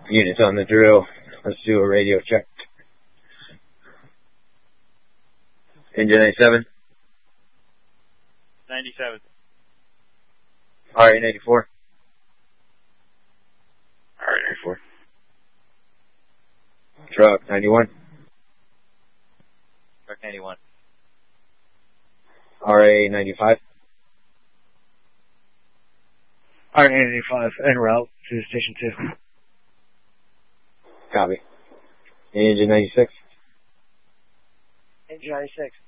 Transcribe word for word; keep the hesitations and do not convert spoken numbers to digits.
Units on the drill. Let's do a radio check. Engine ninety-seven. ninety-seven. R A ninety-four. R A ninety-four. Truck ninety-one. Truck ninety-one. R A ninety-five. R A ninety-five, en route to station two. Copy. Engine ninety-six. Engine ninety-six.